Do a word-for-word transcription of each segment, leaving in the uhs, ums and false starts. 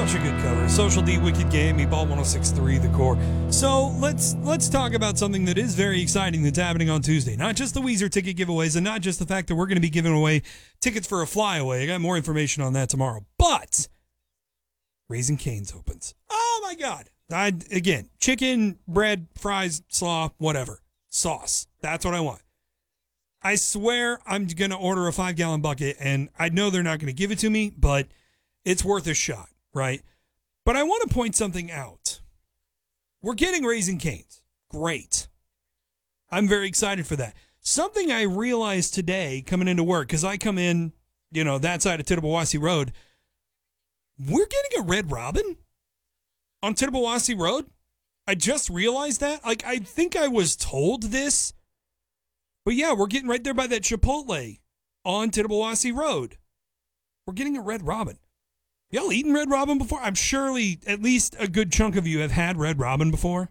such a good cover. Social D, Wicked Game, Meatball one oh six point three, The Core. So let's let's talk about something that is very exciting that's happening on Tuesday. Not just the Weezer ticket giveaways, and not just the fact that we're going to be giving away tickets for a flyaway. I got more information on that tomorrow. But Raising Cane's opens. Oh my God! I again, chicken, bread, fries, slaw, whatever, sauce. That's what I want. I swear I'm going to order a five-gallon bucket, and I know they're not going to give it to me, but it's worth a shot, right? But I want to point something out. We're getting Raising Cane's. Great. I'm very excited for that. Something I realized today coming into work, because I come in, you know, that side of Tittabawassee Road, we're getting a Red Robin on Tittabawassee Road. I just realized that. Like, I think I was told this. But yeah, we're getting right there by that Chipotle on Tittabawassee Road. We're getting a Red Robin. Y'all eaten Red Robin before? I'm surely at least a good chunk of you have had Red Robin before.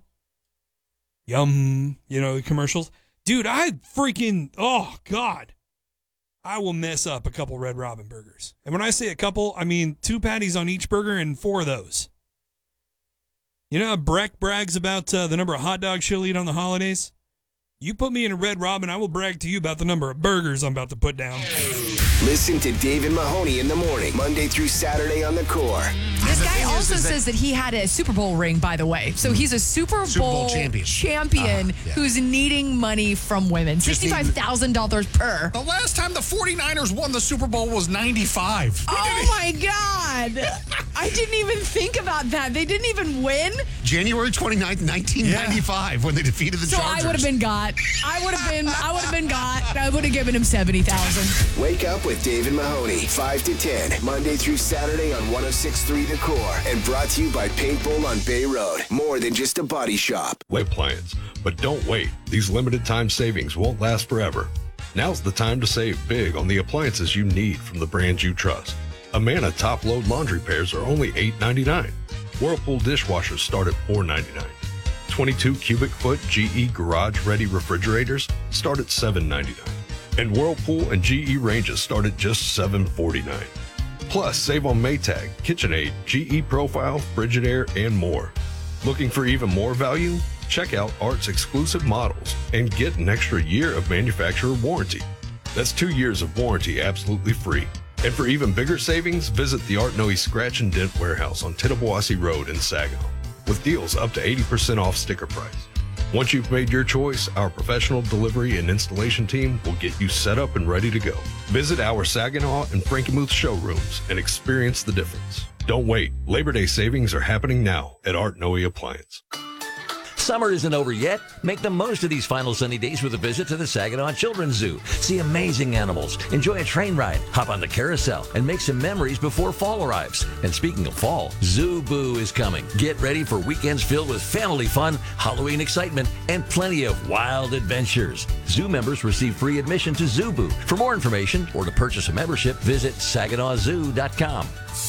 Yum, you know, commercials. Dude, I freaking, oh God. I will mess up a couple Red Robin burgers. And when I say a couple, I mean two patties on each burger and four of those. You know how Breck brags about uh, the number of hot dogs she'll eat on the holidays? You put me in a Red Robin, I will brag to you about the number of burgers I'm about to put down. Listen to David Mahoney in the morning, Monday through Saturday on The Core. This guy also says that he had a Super Bowl ring, by the way. So he's a Super Bowl, Super Bowl champion, champion uh, yeah. who's needing money from women. sixty-five thousand dollars per. The last time the 49ers won the Super Bowl was ninety-five. Oh, my God. I didn't even think about that. They didn't even win? January twenty-ninth, nineteen ninety-five, yeah. when they defeated the so Chargers. So I would have been got. I would have been I would have been got. I would have given him seventy thousand dollars. Wake up with David Mahoney, five to ten, Monday through Saturday on one oh six point three The Core, and brought to you by Paintball on Bay Road. More than just a body shop. Wait plans, but don't wait. These limited time savings won't last forever. Now's the time to save big on the appliances you need from the brands you trust. Amana top load laundry pairs are only eight ninety-nine. Whirlpool dishwashers start at four ninety-nine. twenty-two cubic foot G E garage ready refrigerators start at seven ninety-nine. And Whirlpool and G E ranges start at just seven forty-nine. Plus, save on Maytag, KitchenAid, G E Profile, Frigidaire, and more. Looking for even more value? Check out Art's exclusive models and get an extra year of manufacturer warranty. That's two years of warranty absolutely free. And for even bigger savings, visit the Art Noe Scratch and Dent Warehouse on Tittabawassee Road in Saginaw, with deals up to eighty percent off sticker price. Once you've made your choice, our professional delivery and installation team will get you set up and ready to go. Visit our Saginaw and Frankenmuth showrooms and experience the difference. Don't wait. Labor Day savings are happening now at Art Noe Appliance. Summer isn't over yet. Make the most of these final sunny days with a visit to the Saginaw Children's Zoo. See amazing animals, enjoy a train ride, hop on the carousel, and make some memories before fall arrives. And speaking of fall, Zoo Boo is coming. Get ready for weekends filled with family fun, Halloween excitement, and plenty of wild adventures. Zoo members receive free admission to Zoo Boo. For more information or to purchase a membership, visit Saginaw Zoo dot com.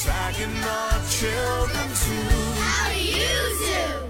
Saginaw Children's Zoo. How do you zoo?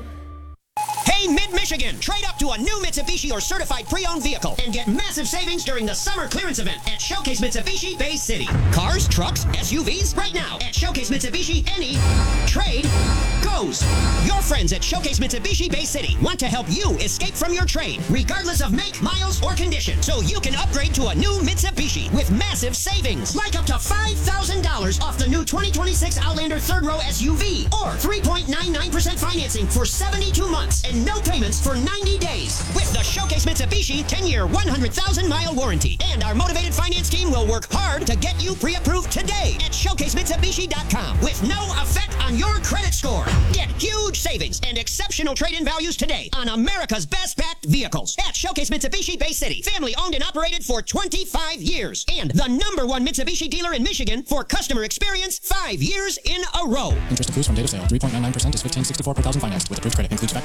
Hey, Mid-Michigan, trade up to a new Mitsubishi or certified pre-owned vehicle and get massive savings during the summer clearance event at Showcase Mitsubishi Bay City. Cars, trucks, S U Vs, right now at Showcase Mitsubishi, any trade goes. Your friends at Showcase Mitsubishi Bay City want to help you escape from your trade, regardless of make, miles, or condition, so you can upgrade to a new Mitsubishi with massive savings, like up to five thousand dollars off the new twenty twenty-six Outlander third row S U V, or three point nine nine percent financing for seventy-two months and no payments for ninety days. With the Showcase Mitsubishi ten-year, one hundred thousand mile warranty. And our motivated finance team will work hard to get you pre-approved today at Showcase Mitsubishi dot com with no effect on your credit score. Get huge savings and exceptional trade-in values today on America's best backed vehicles at Showcase Mitsubishi Bay City. Family owned and operated for twenty-five years. And the number one Mitsubishi dealer in Michigan for customer experience five years in a row. Interest accrues from date of sale. three point nine nine percent is fifteen sixty-four per thousand financed with approved credit. Includes factory